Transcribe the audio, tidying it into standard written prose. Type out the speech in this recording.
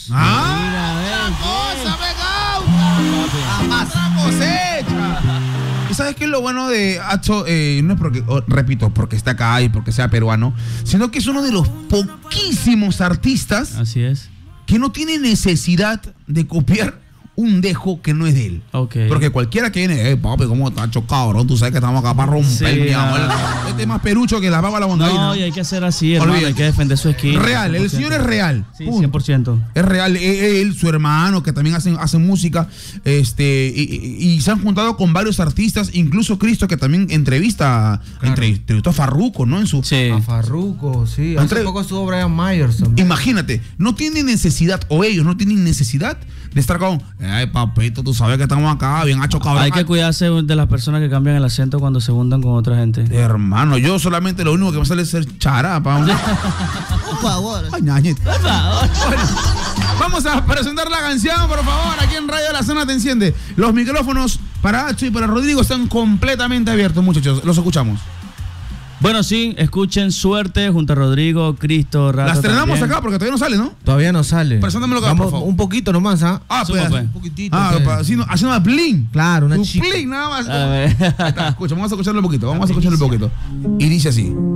¡Ah! ¡La cosa, me gauta! ¡La cosecha! ¿Y sabes qué es lo bueno de Acho? No es porque, repito, porque está acá y porque sea peruano, sino que es uno de los poquísimos artistas. Así es. Que no tiene necesidad de copiar un dejo que no es de él. Okay. Porque cualquiera que viene, papi, ¿cómo está chocado, cabrón? Tú sabes que estamos acá para romper, mi amor. Este es más perucho que la baba a la bondadina. No, y hay que hacer así, hermano. Hay que defender su esquina. Real, 100%. El señor es real. Sí, 100%. Es real. Él, su hermano, que también hacen música, y se han juntado con varios artistas, incluso Cristo, que también entrevistó a Farruko, ¿no? A Farruko, sí. Hace poco estuvo Brian Myers también. Imagínate, no tienen necesidad, o ellos no tienen necesidad de estar con, ay, papito, tú sabes que estamos acá, bien achocado. Hay que cuidarse de las personas que cambian el acento cuando se juntan con otra gente. Hermano, yo solamente lo único que me sale es ser charapa. Por favor. Ay, ñañito. Por favor. Bueno, vamos a presentar la canción, por favor. Aquí en Radio La Zona Te Enciende. Los micrófonos para Acho y para Rodrigo están completamente abiertos, muchachos. Los escuchamos. Bueno, sí, escuchen Suerte junto a Rodrigo, Cristo, Rato. La estrenamos también. acá porque todavía no sale, ¿no? Todavía no sale. Preséntamelo acá, por favor. Un poquito nomás, ¿ah? Pues. Un poquitito. Haciendo una blin. Claro, una chica. Blin, nada más. A ver. Ahí está, escucha, vamos a escucharlo un poquito. Y dice así.